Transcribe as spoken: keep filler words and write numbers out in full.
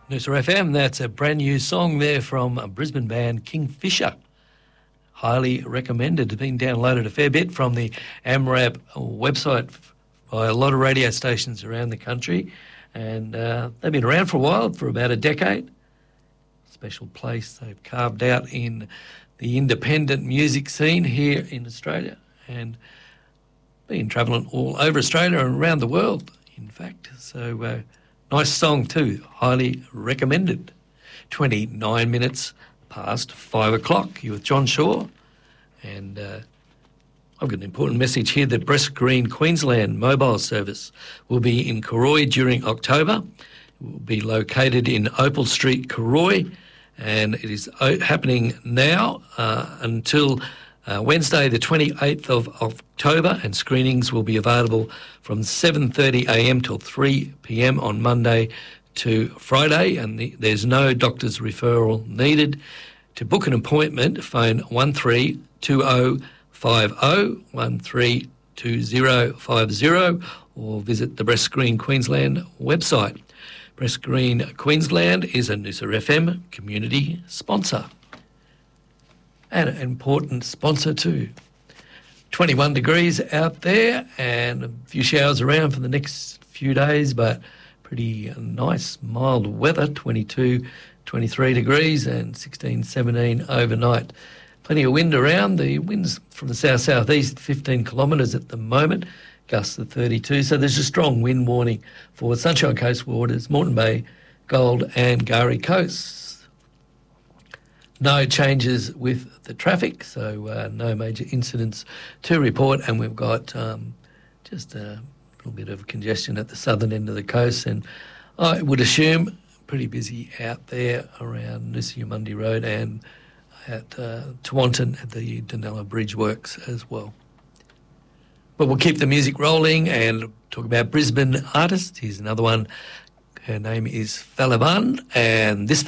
Noosa F M, that's a brand new song there from a Brisbane band Kingfisher. Highly recommended. It's been downloaded a fair bit from the AMRAP website by a lot of radio stations around the country, and uh, they've been around for a while, for about a decade. Special place they've carved out in the independent music scene here in Australia, and been travelling all over Australia and around the world, in fact. So uh, nice song too, highly recommended. twenty-nine minutes past five o'clock. You're with John Shaw, and uh, I've got an important message here. The Breast Green Queensland mobile service will be in Karoi during October. It will be located in Opal Street, Karoi, and it is happening now uh, until uh, Wednesday the twenty-eighth of October, and screenings will be available from seven thirty a m till three p m on Monday to Friday, and the, there's no doctor's referral needed. To book an appointment, phone one three two zero five zero, one three two zero five zero, or visit the Breast Green Queensland website. Breast Green Queensland is a Noosa F M community sponsor, and an important sponsor too. twenty-one degrees out there and a few showers around for the next few days, but pretty nice mild weather, twenty-two, twenty-three degrees and sixteen, seventeen overnight. Plenty of wind around. The wind's from the south-southeast, fifteen kilometres at the moment, gusts of thirty-two. So there's a strong wind warning for Sunshine Coast waters, Moreton Bay, Gold and Gari coasts. No changes with the traffic, so uh, no major incidents to report, and we've got um, just a little bit of congestion at the southern end of the coast, and I would assume pretty busy out there around Noosa-Yamundi Road and at uh, Tewantin at the Dunella Bridge Works as well. But we'll keep the music rolling and talk about Brisbane artists. Here's another one. Her name is Falaban, and this